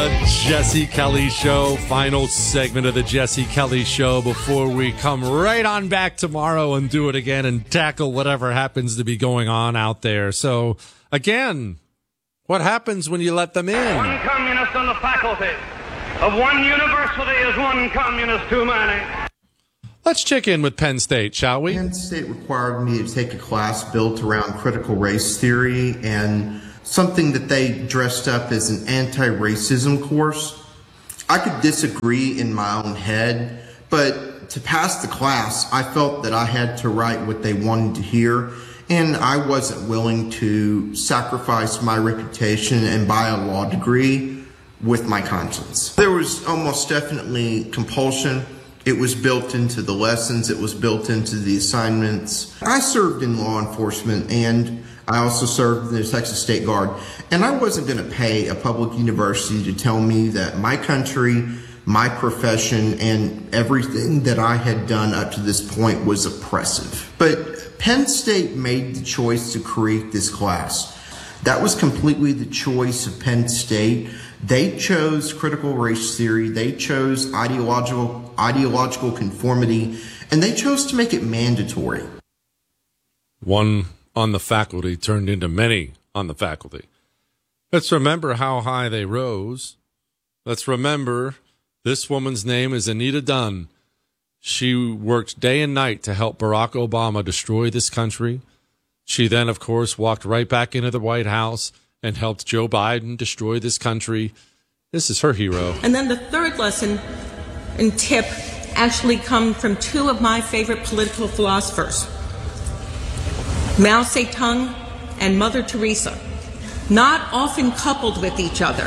Jesse Kelly Show, final segment of the Jesse Kelly Show before we come right on back tomorrow and do it again and tackle whatever happens to be going on out there. So, again, what happens when you let them in? One communist on the faculty of one university is one communist too many. Let's check in with Penn State, shall we? Penn State required me to take a class built around critical race theory and something that they dressed up as an anti-racism course. I could disagree in my own head, but to pass the class, I felt that I had to write what they wanted to hear, and I wasn't willing to sacrifice my reputation and buy a law degree with my conscience. There was almost definitely compulsion. It was built into the lessons. It was built into the assignments. I served in law enforcement, and I also served in the Texas State Guard, and I wasn't going to pay a public university to tell me that my country, my profession, and everything that I had done up to this point was oppressive. But Penn State made the choice to create this class. That was completely the choice of Penn State. They chose critical race theory, they chose ideological conformity, and they chose to make it mandatory. One on the faculty turned into many on the faculty. Let's remember how high they rose. Let's remember this woman's name is Anita Dunn. She worked day and night to help Barack Obama destroy this country. She then, of course, walked right back into the White House and helped Joe Biden destroy this country. This is her hero. And then the third lesson and tip actually come from two of my favorite political philosophers, Mao Zedong and Mother Teresa, not often coupled with each other.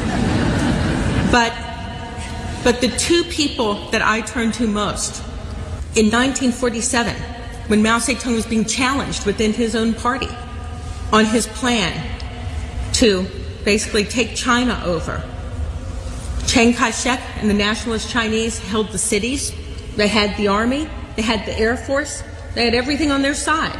But the two people that I turn to most, in 1947, when Mao Zedong was being challenged within his own party on his plan to basically take China over, Chiang Kai-shek and the nationalist Chinese held the cities. They had the army, they had the Air Force, they had everything on their side.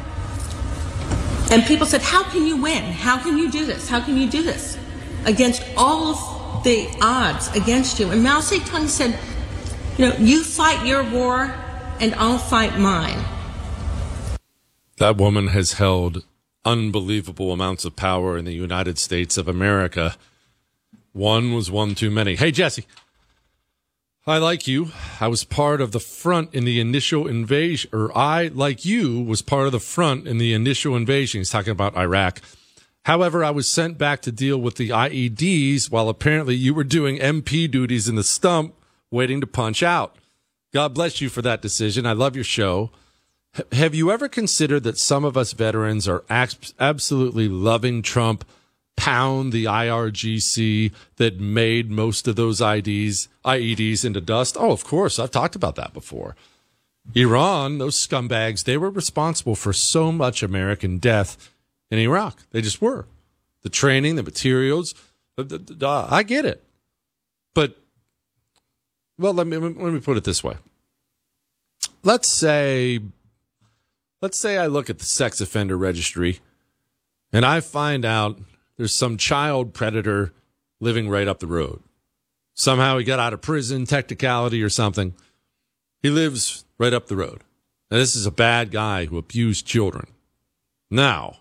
And people said, how can you win? How can you do this? How can you do this? Against all of the odds against you. And Mao Zedong said, you fight your war and I'll fight mine. That woman has held unbelievable amounts of power in the United States of America. One was one too many. Hey, Jesse. I, like you, I was part of the front in the initial invasion, or I, like you, was part of the front in the initial invasion. He's talking about Iraq. However, I was sent back to deal with the IEDs while apparently you were doing MP duties in the stump waiting to punch out. God bless you for that decision. I love your show. Have you ever considered that some of us veterans are absolutely loving Trump pound the IRGC that made most of those IEDs into dust? Oh, of course. I've talked about that before. Iran, those scumbags, they were responsible for so much American death in Iraq. They just were. The training, the materials, I get it. But, well, let me put it this way. Let's say I look at the sex offender registry and I find out there's some child predator living right up the road. Somehow he got out of prison, technicality or something. He lives right up the road. Now, this is a bad guy who abused children. Now,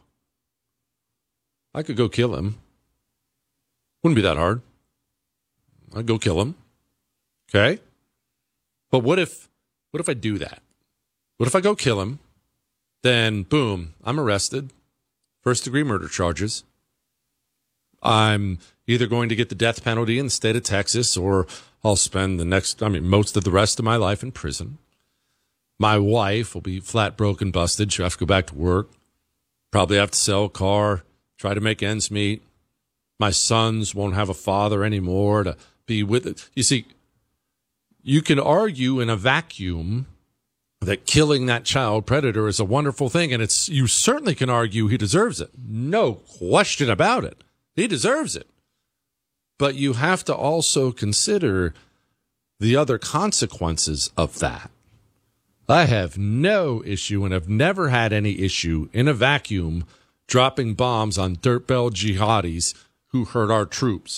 I could go kill him. Wouldn't be that hard. I'd go kill him. Okay? But what if I do that? What if I go kill him? Then, boom, I'm arrested. First-degree murder charges. I'm either going to get the death penalty in the state of Texas, or I'll spend most of the rest of my life in prison. My wife will be flat broke, busted. She'll have to go back to work. Probably have to sell a car, try to make ends meet. My sons won't have a father anymore to be with it. You see, you can argue in a vacuum that killing that child predator is a wonderful thing, and you certainly can argue he deserves it. No question about it. He deserves it. But you have to also consider the other consequences of that. I have no issue and have never had any issue in a vacuum dropping bombs on dirtbell jihadis who hurt our troops.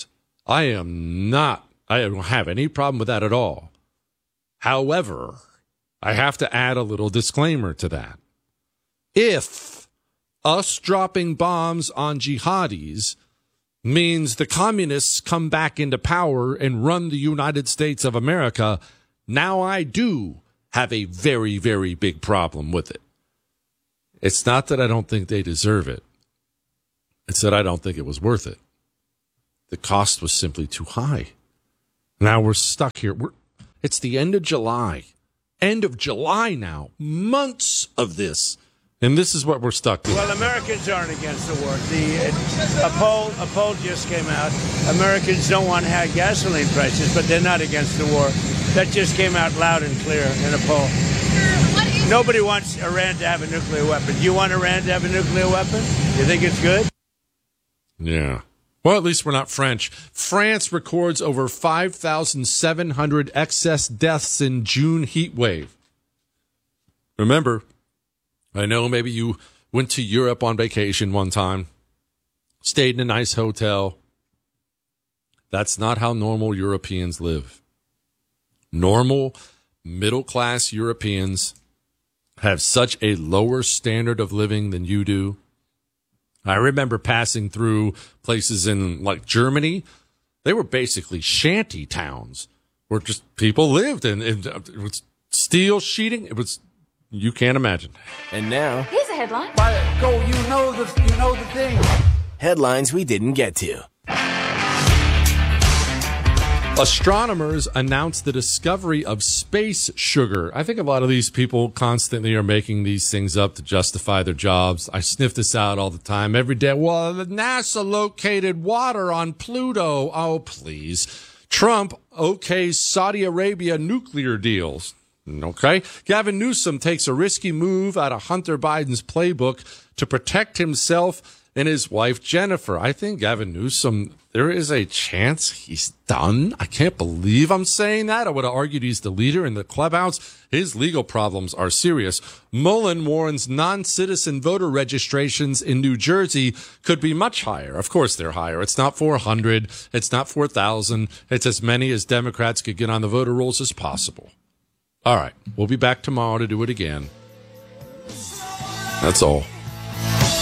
I don't have any problem with that at all. However, I have to add a little disclaimer to that. If us dropping bombs on jihadis means the communists come back into power and run the United States of America, now I do have a very, very big problem with it. It's not that I don't think they deserve it. It's that I don't think it was worth it. The cost was simply too high. Now we're stuck here. It's the end of July. End of July now. Months of this. And this is what we're stuck with. Well, Americans aren't against the war. A poll just came out. Americans don't want high gasoline prices, but they're not against the war. That just came out loud and clear in a poll. Nobody wants Iran to have a nuclear weapon. Do you want Iran to have a nuclear weapon? You think it's good? Yeah. Well, at least we're not French. France records over 5,700 excess deaths in June heat wave. Remember, I know maybe you went to Europe on vacation one time, stayed in a nice hotel. That's not how normal Europeans live. Normal, middle-class Europeans have such a lower standard of living than you do. I remember passing through places in like Germany. They were basically shanty towns where just people lived, and it was steel sheeting. It was, you can't imagine. And now, here's a headline. You know the thing. Headlines we didn't get to. Astronomers announced the discovery of space sugar. I think a lot of these people constantly are making these things up to justify their jobs. I sniff this out all the time, every day. Well, NASA located water on Pluto. Oh, please. Trump okays Saudi Arabia nuclear deals. Okay. Gavin Newsom takes a risky move out of Hunter Biden's playbook to protect himself and his wife, Jennifer. I think Gavin Newsom, there is a chance he's done. I can't believe I'm saying that. I would have argued he's the leader in the clubhouse. His legal problems are serious. Mullen warns non-citizen voter registrations in New Jersey could be much higher. Of course they're higher. It's not 400. It's not 4,000. It's as many as Democrats could get on the voter rolls as possible. All right. We'll be back tomorrow to do it again. That's all.